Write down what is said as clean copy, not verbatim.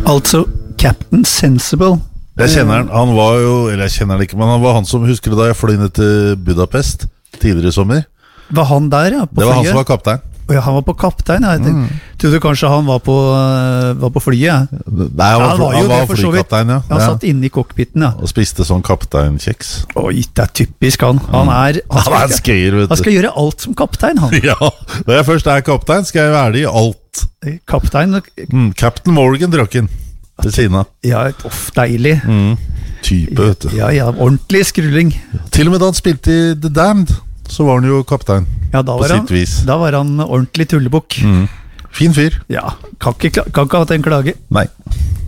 Altså Captain Sensible. Jeg kjenner han, han var jo, eller jeg kjenner han ikke, men han var han som, husker du da jeg fløy ned til Budapest tidligere i sommer? Var han der, ja? På Det var flyet? han som var kaptein. Ja, han var på kaptein, jeg trodde kanskje han var på flyet. Nei, han var, jo det for så vidt. flykaptein, ja. Han satt inne i cockpiten, ja. Og spiste sånn kapteinkjeks. Oi, det er typisk han. Han Han er en skøyer, vet han du. skal gjøre alt som kaptein, han. Ja, når jeg først er kaptein, skal jeg være det i alt. Kaptein, Captain Morgan drakken ved siden av. ja, deilig. Type, vet du. Ja, ordentlig skrulling. Til og med da han spilte i The Damned, så var han jo kaptein. Ja, da på var sitt vis. Da var han ordentlig tullebukk. Fin fyr. Ja, kan ikke ha hatt en klage. Nei.